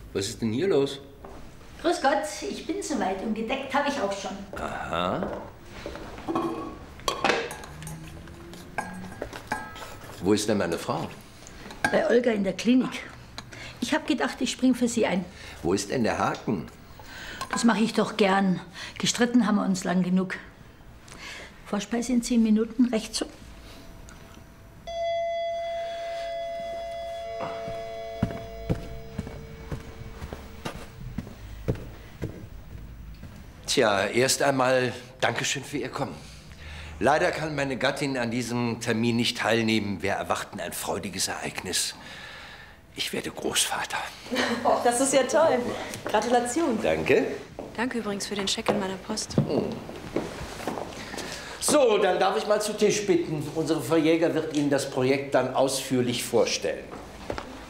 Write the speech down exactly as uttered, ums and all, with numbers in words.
Was ist denn hier los? Grüß Gott, ich bin soweit und gedeckt habe ich auch schon. Aha. Wo ist denn meine Frau? Bei Olga in der Klinik. Ich habe gedacht, ich spring für Sie ein. Wo ist denn der Haken? Das mache ich doch gern. Gestritten haben wir uns lang genug. Vorspeise in zehn Minuten, recht so. Tja, erst einmal Dankeschön für Ihr Kommen. Leider kann meine Gattin an diesem Termin nicht teilnehmen. Wir erwarten ein freudiges Ereignis. Ich werde Großvater. Oh, das ist ja toll. Gratulation. Danke. Danke übrigens für den Scheck in meiner Post. Hm. So, dann darf ich mal zu Tisch bitten. Unsere Frau Jäger wird Ihnen das Projekt dann ausführlich vorstellen.